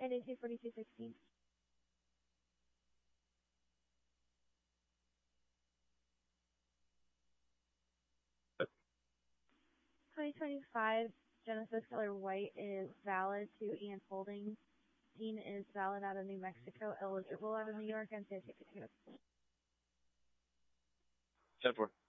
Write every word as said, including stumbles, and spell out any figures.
Identity forty-two sixteen. twenty twenty-five Genesis color white is valid to Ian Holdings. Dean is valid out of New Mexico, eligible out of New York, and safety. ten four.